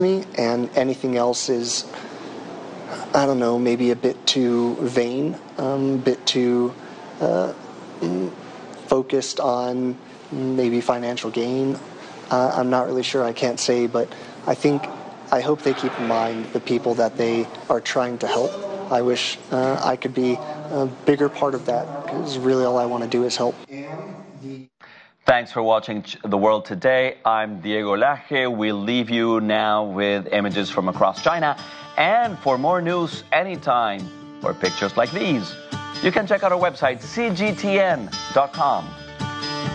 me, and anything else is, I don't know, maybe a bit too vain, a bit too focused on maybe financial gain. I'm not really sure, I can't say, but I hope they keep in mind the people that they are trying to help. I wish I could be a bigger part of that, because really all I want to do is help. Thanks for watching The World Today. I'm Diego Laje. We'll leave you now with images from across China. And for more news anytime, or pictures like these, you can check out our website, cgtn.com.